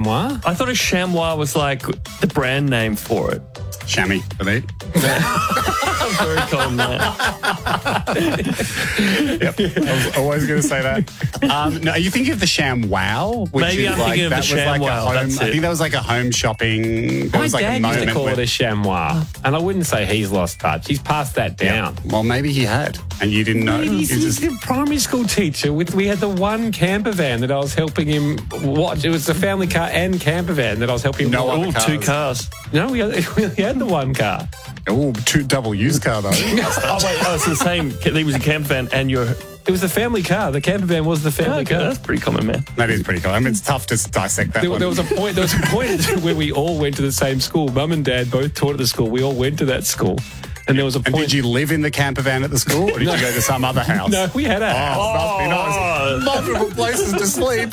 chamois? I thought a chamois was like the brand name for it. Chamois for me. I'm very common that. Yep, I was always going to say that. No, are you thinking of the ShamWow? Maybe I'm thinking of the ShamWow. I think that was like a home shopping. My dad used to call it a chamois, and I wouldn't say he's lost touch. He's passed that down. Well, maybe he had, and you didn't know. He's a primary school teacher. We had the one camper van that I was helping him watch. It was the family car and camper van that I was helping him watch. Two cars. No, we had the one car. Oh, double used car though. It's the same. There was a camper van and your... It was the family car. The camper van was the family car. That's pretty common, man. That is pretty common. I mean, it's tough to dissect that one. There was a point where we all went to the same school. Mum and Dad both taught at the school. We all went to that school. And there was a point... And did you live in the camper van at the school, or did you go to some other house? No, we had a house. Must be nice. Multiple places to sleep.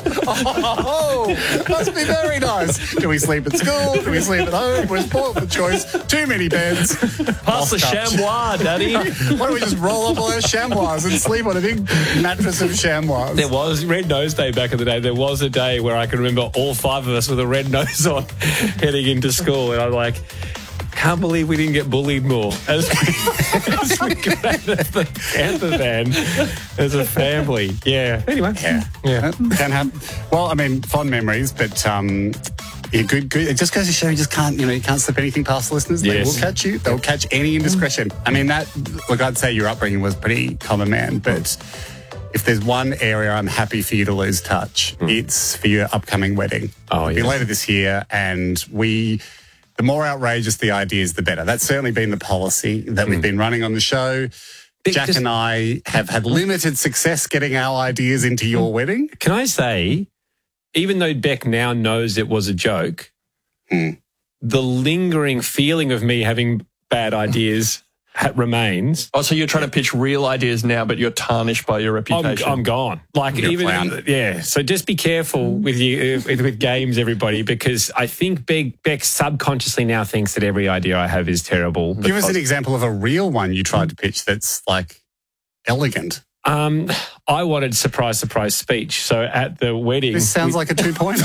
Must be very nice. Do we sleep at school? Do we sleep at home? We're spoiled for choice. Too many beds. Pass the chamois, Daddy. Why don't we just roll up all our chamois and sleep on a big mattress of chamois? There was Red Nose Day back in the day. There was a day where I can remember all five of us with a red nose on heading into school, and I'm like... Can't believe we didn't get bullied more as we got out of the camper van as a family. Yeah. Anyway. Yeah. Can happen. Well, I mean, fond memories, but yeah, good. It just goes to show you just can't, you can't slip anything past the listeners. They will catch you. They'll catch any indiscretion. I mean, I'd say your upbringing was pretty common, man, but if there's one area I'm happy for you to lose touch, it's for your upcoming wedding. Oh, It'll be later this year, and the more outrageous the ideas, the better. That's certainly been the policy that we've been running on the show. Jack and I have had limited success getting our ideas into your wedding. Can I say, even though Beck now knows it was a joke, the lingering feeling of me having bad ideas remains. Oh, so you're trying to pitch real ideas now, but you're tarnished by your reputation. I'm gone. Like So just be careful with with games, everybody, because I think Beck subconsciously now thinks that every idea I have is terrible. Give us an example of a real one you tried to pitch that's like elegant. I wanted surprise speech. So at the wedding, this sounds like a 2-pointer.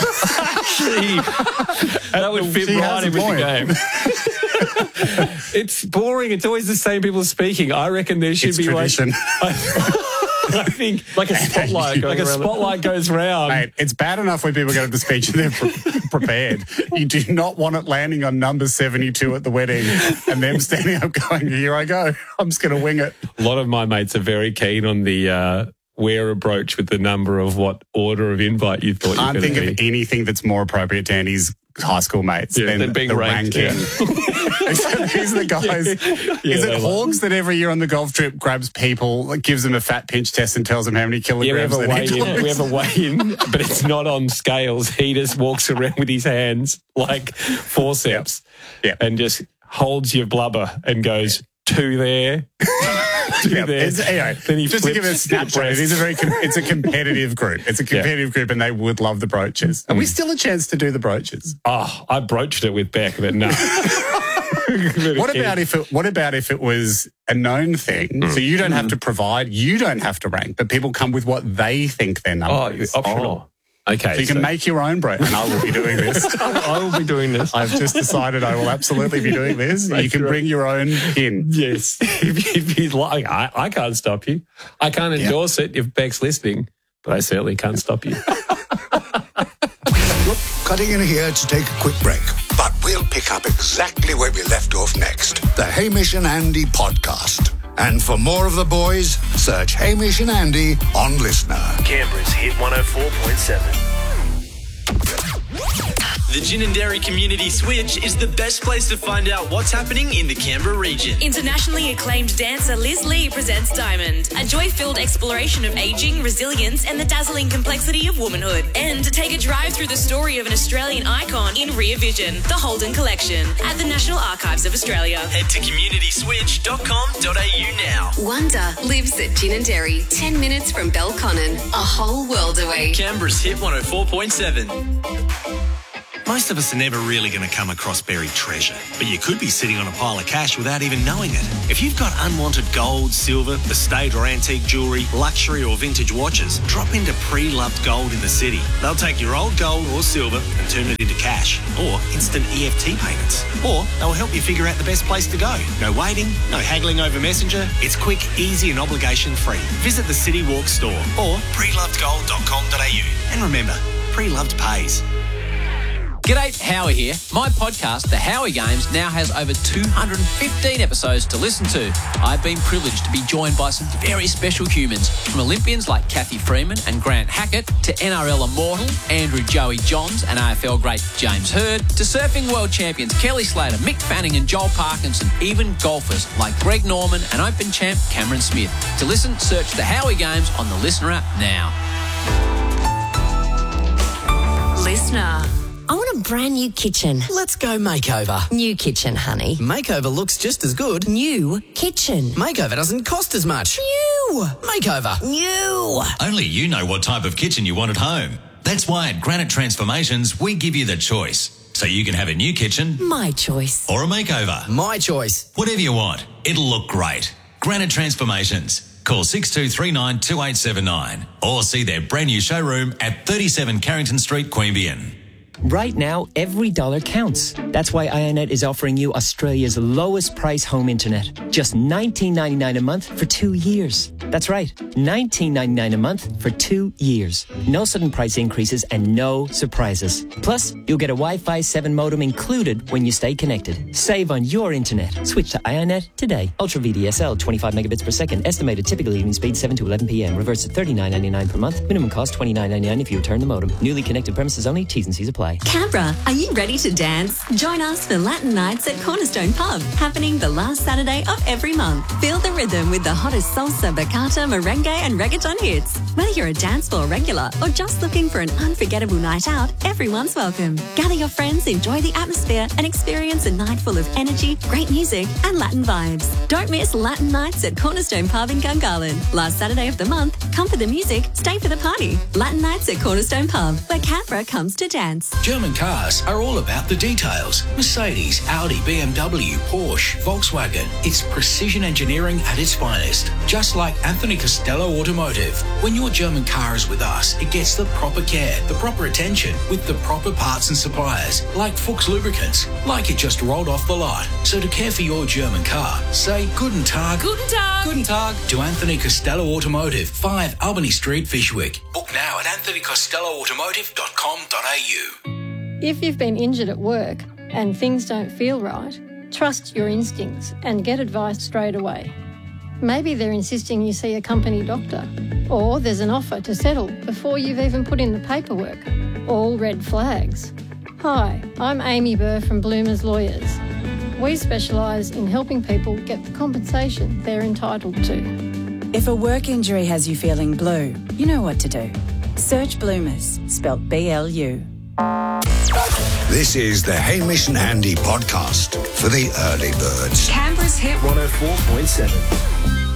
That would fit right in with the game. It's boring. It's always the same people speaking. I reckon there should be tradition. I think like a spotlight goes round. Mate, it's bad enough when people go to the speech and they're prepared. You do not want it landing on number 72 at the wedding and them standing up going, here I go. I'm just going to wing it. A lot of my mates are very keen on the wear a brooch with the number of what order of invite you thought you were going to be. I can't think of anything that's more appropriate to Andy's high school mates than being the ranked, ranking. These are the guys. Is it Hawks that every year on the golf trip grabs people, like, gives them a fat pinch test and tells them how many kilograms they need to lose? We have a weigh-in, but it's not on scales. He just walks around with his hands like forceps and just holds your blubber and goes, 2 there. Anyway, then he just to give it a snapshot, it's a competitive group. It's a competitive group, and they would love the brooches. Are we still a chance to do the brooches? Oh, I broached it with Beck, but no. What about if it was a known thing? So you don't have to provide, you don't have to rank, but people come with what they think their number is. Optional. Okay, so you can make your own bread, and I will be doing this. I will be doing this. I've just decided I will absolutely be doing this. You can bring your own pin. Yes. If you'd like, I can't stop you. I can't endorse it if Beck's listening, but I certainly can't stop you. Cutting in here to take a quick break, but we'll pick up exactly where we left off next. The Hamish and Andy podcast. And for more of the boys, search Hamish and Andy on Listener. Canberra's Hit 104.7. The Gin and Dairy Community Switch is the best place to find out what's happening in the Canberra region. Internationally acclaimed dancer Liz Lee presents Diamond, a joy-filled exploration of aging, resilience, and the dazzling complexity of womanhood. And to take a drive through the story of an Australian icon in Rear Vision, the Holden Collection, at the National Archives of Australia. Head to communityswitch.com.au now. Wonder lives at Gin and Dairy, 10 minutes from Belconnen, a whole world away. Canberra's Hit 104.7. Most of us are never really going to come across buried treasure, but you could be sitting on a pile of cash without even knowing it. If you've got unwanted gold, silver, estate or antique jewellery, luxury or vintage watches, drop into Pre-Loved Gold in the city. They'll take your old gold or silver and turn it into cash or instant EFT payments. Or they'll help you figure out the best place to go. No waiting, no haggling over Messenger. It's quick, easy and obligation-free. Visit the City Walk store or prelovedgold.com.au. And remember, Pre-Loved pays. G'day, Howie here. My podcast, The Howie Games, now has over 215 episodes to listen to. I've been privileged to be joined by some very special humans, from Olympians like Kathy Freeman and Grant Hackett, to NRL immortal Andrew Joey Johns and AFL great James Hird, to surfing world champions Kelly Slater, Mick Fanning and Joel Parkinson, even golfers like Greg Norman and Open champ Cameron Smith. To listen, search The Howie Games on the Listener app now. Listener. I want a brand new kitchen. Let's go makeover. New kitchen, honey. Makeover looks just as good. New kitchen. Makeover doesn't cost as much. New. Makeover. New. Only you know what type of kitchen you want at home. That's why at Granite Transformations, we give you the choice. So you can have a new kitchen. My choice. Or a makeover. My choice. Whatever you want. It'll look great. Granite Transformations. Call 6239 2879 or see their brand new showroom at 37 Carrington Street, Queanbeyan. Right now, every dollar counts. That's why IONET is offering you Australia's lowest price home internet. Just $19.99 a month for 2 years. That's right, $19.99 a month for 2 years. No sudden price increases and no surprises. Plus, you'll get a Wi-Fi 7 modem included when you stay connected. Save on your internet. Switch to IONET today. Ultra VDSL, 25 megabits per second. Estimated typical evening speed 7 to 11 p.m. Reverse at $39.99 per month. Minimum cost $29.99 if you return the modem. Newly connected premises only. T's and C's apply. Canberra, are you ready to dance? Join us for Latin Nights at Cornerstone Pub, happening the last Saturday of every month. Feel the rhythm with the hottest salsa, bachata, merengue and reggaeton hits. Whether you're a dance floor regular or just looking for an unforgettable night out, everyone's welcome. Gather your friends, enjoy the atmosphere and experience a night full of energy, great music and Latin vibes. Don't miss Latin Nights at Cornerstone Pub in Gungahlin. Last Saturday of the month, come for the music, stay for the party. Latin Nights at Cornerstone Pub, where Canberra comes to dance. German cars are all about the details. Mercedes, Audi, BMW, Porsche, Volkswagen. It's precision engineering at its finest. Just like Anthony Costello Automotive. When your German car is with us, it gets the proper care, the proper attention, with the proper parts and suppliers, like Fuchs Lubricants, like it just rolled off the lot. So to care for your German car, say Guten Tag. Guten Tag. Guten Tag to Anthony Costello Automotive, 5 Albany Street, Fishwick. Book now at anthonycostelloautomotive.com.au. If you've been injured at work and things don't feel right, trust your instincts and get advice straight away. Maybe they're insisting you see a company doctor, or there's an offer to settle before you've even put in the paperwork. All red flags. Hi, I'm Amy Burr from Bloomers Lawyers. We specialise in helping people get the compensation they're entitled to. If a work injury has you feeling blue, you know what to do. Search Bloomers, spelt BLU. This is the Hamish and Andy podcast for the early birds. Canberra's hit 104.7.